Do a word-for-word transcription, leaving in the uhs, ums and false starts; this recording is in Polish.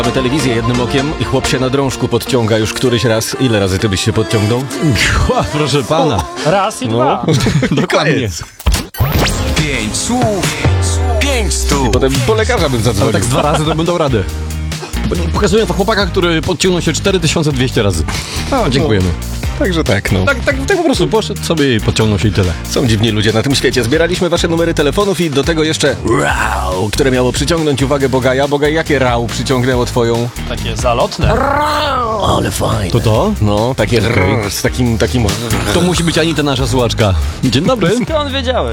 Mamy telewizję jednym okiem i chłop się na drążku podciąga już któryś raz. Ile razy ty byś się podciągnął? Ła, proszę pana. Raz i No. dwa. Dokładnie. Pięć słów, pięć stóp. Potem po lekarza bym Ale zadzwonił. tak z dwa razy to bym dał radę. Pokazuję to chłopaka, który podciągnął się cztery tysiące dwieście razy. No, dziękujemy. Także tak, no. Tak, tak, tak po prostu poszedł sobie i podciągnął się i tyle. Są dziwni ludzie na tym świecie. Zbieraliśmy wasze numery telefonów i do tego jeszcze rau, które miało przyciągnąć uwagę Bogaja. Bogaj, jakie rau przyciągnęło twoją? Takie zalotne. Ale fajne. To to? No, takie rrr, z takim, takim... To musi być Anita, nasza słuchaczka. Dzień dobry. Skąd wiedziałeś?